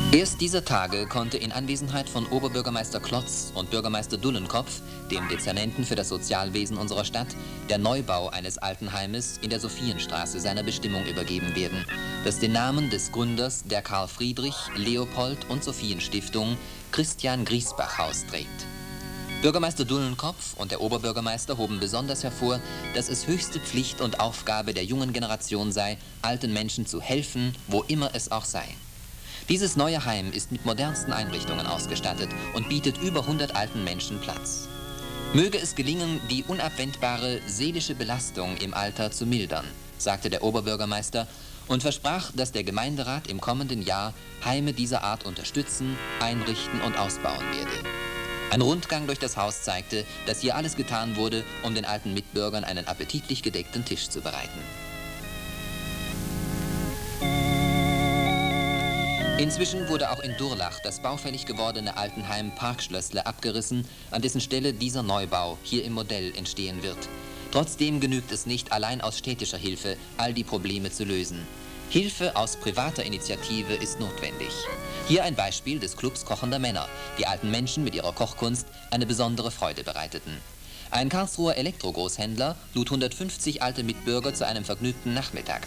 Erst dieser Tage konnte in Anwesenheit von Oberbürgermeister Klotz und Bürgermeister Dullenkopf, dem Dezernenten für das Sozialwesen unserer Stadt, der Neubau eines Altenheimes in der Sophienstraße seiner Bestimmung übergeben werden, das den Namen des Gründers der Karl Friedrich, Leopold und Sophienstiftung Christian Griesbach-Haus trägt. Bürgermeister Dullenkopf und der Oberbürgermeister hoben besonders hervor, dass es höchste Pflicht und Aufgabe der jungen Generation sei, alten Menschen zu helfen, wo immer es auch sei. Dieses neue Heim ist mit modernsten Einrichtungen ausgestattet und bietet über 100 alten Menschen Platz. Möge es gelingen, die unabwendbare seelische Belastung im Alter zu mildern, sagte der Oberbürgermeister und versprach, dass der Gemeinderat im kommenden Jahr Heime dieser Art unterstützen, einrichten und ausbauen werde. Ein Rundgang durch das Haus zeigte, dass hier alles getan wurde, um den alten Mitbürgern einen appetitlich gedeckten Tisch zu bereiten. Inzwischen wurde auch in Durlach das baufällig gewordene Altenheim Parkschlössle abgerissen, an dessen Stelle dieser Neubau hier im Modell entstehen wird. Trotzdem genügt es nicht, allein aus städtischer Hilfe all die Probleme zu lösen. Hilfe aus privater Initiative ist notwendig. Hier ein Beispiel des Clubs kochender Männer, die alten Menschen mit ihrer Kochkunst eine besondere Freude bereiteten. Ein Karlsruher Elektrogroßhändler lud 150 alte Mitbürger zu einem vergnügten Nachmittag